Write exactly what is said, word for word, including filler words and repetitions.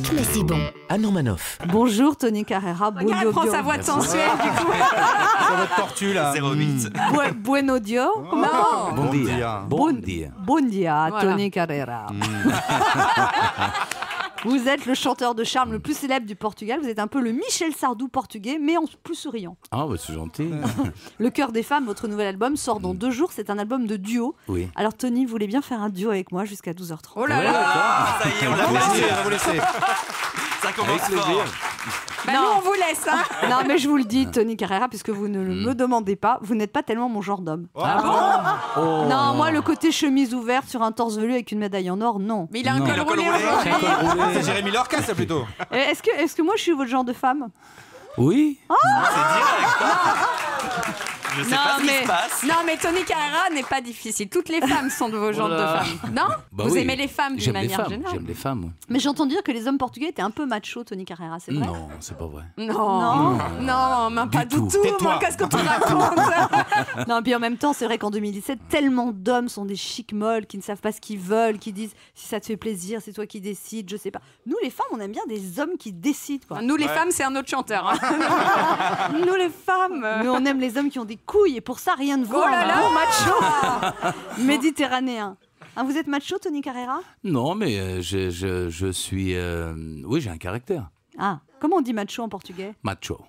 mais c'est bon. Anne Romanoff. Bonjour Tony Carreira. Regarde, prends sa voix de sensuelle du coup. Sur votre tortue là. zéro huit. Bu- Buenos dias. Comment Non. Bon, Bon dia. dia. Bon dia. Bon dia, Voilà. Tony Carreira. Vous êtes le chanteur de charme le plus célèbre du Portugal. Vous êtes un peu le Michel Sardou portugais, mais en plus souriant. Ah, bah, c'est gentil. Le cœur des femmes, votre nouvel album, sort dans deux jours. C'est un album de duo. Oui. Alors Tony, vous voulez bien faire un duo avec moi jusqu'à douze heures trente? Oh là Ouais, là. d'accord. Ça y est, on On l'a va vous laisser, fait. on va vous laisser. Ça commence Avec plaisir. fort. Bah, nous, on vous laisse. Hein. Non, mais je vous le dis, Tony Carreira, puisque vous ne le me demandez pas, vous n'êtes pas tellement mon genre d'homme. Ah bon Oh. Non, moi, le côté chemise ouverte sur un torse velu avec une médaille en or, non. Mais il a un Non. col Il a un col roulé roulé. aujourd'hui. C'est Jérémy Lorca ça plutôt. Et Est-ce que, est-ce que moi, je suis votre genre de femme? Oui. C'est direct. Je sais Non pas ce qui mais, se passe. non mais Tony Carreira n'est pas difficile. Toutes les femmes sont de vos genres de Voilà. femmes. Non Bah Vous oui. aimez les femmes d'une J'aime les manière femmes. générale. J'aime les femmes. ouais. Mais j'entends dire que les hommes portugais étaient un peu macho, Tony Carreira, c'est vrai? Non, c'est pas vrai. Non, non, même pas Du du tout. tout. Tais-toi. Moi, qu'est-ce que tu racontes? Non, puis en même temps, c'est vrai qu'en deux mille dix-sept, tellement d'hommes sont des chics molles qui ne savent pas ce qu'ils veulent, qui disent si ça te fait plaisir, c'est toi qui décides, je sais pas. Nous, les femmes, on aime bien des hommes qui décident, quoi. Nous les femmes, c'est un autre chanteur. hein. Nous les femmes. Mais on aime les hommes qui ont des couilles et pour ça, rien ne vaut Oh là un là. bon macho méditerranéen. Ah, vous êtes macho, Tony Carreira? Non, mais euh, je, je, je suis. euh, Oui, j'ai un caractère. Ah, comment on dit macho en portugais? Macho.